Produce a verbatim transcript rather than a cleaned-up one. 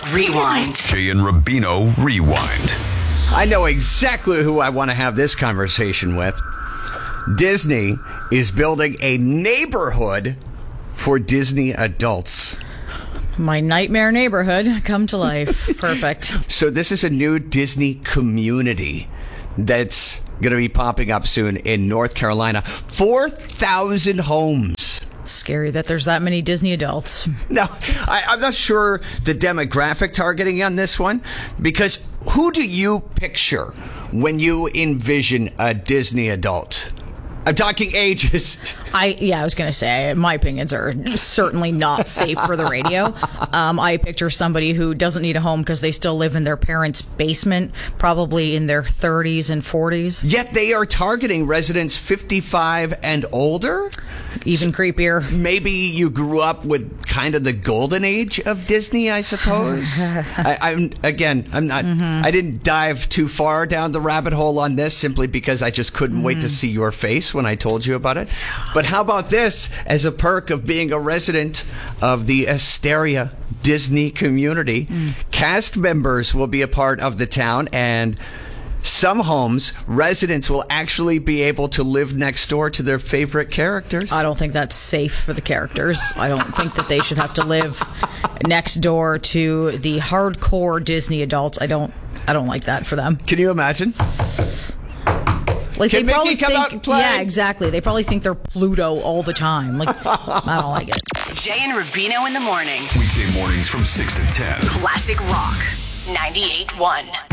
Rewind. Jay and Rubino Rewind. I know exactly who I want to have this conversation with. Disney is building a neighborhood for Disney adults. My nightmare neighborhood come to life. Perfect. So this is a new Disney community that's going to be popping up soon in North Carolina. four thousand homes. Scary that there's that many Disney adults. Now, I, I'm not sure the demographic targeting on this one, because who do you picture when you envision a Disney adult? I'm talking ages. I yeah, I was going to say, my opinions are certainly not safe for the radio. Um, I picture somebody who doesn't need a home because they still live in their parents' basement, probably in their thirties and forties. Yet they are targeting residents fifty-five and older? Even so creepier. Maybe you grew up with kind of the golden age of Disney, I suppose. I, I'm again, I'm not. Mm-hmm. I didn't dive too far down the rabbit hole on this simply because I just couldn't mm-hmm. wait to see your face when I told you about it. But how about this as a perk of being a resident of the Asteria Disney community? Mm. Cast members will be a part of the town, and some homes, residents will actually be able to live next door to their favorite characters. I don't think that's safe for the characters. I don't think that they should have to live next door to the hardcore Disney adults. I don't I don't like that for them. Can you imagine? Like Can they probably Mickey come think, out and play? Yeah, exactly. They probably think they're Pluto all the time. Like, I don't like it. Jay and Rubino in the morning. Weekday mornings from six to ten. Classic Rock ninety-eight point one.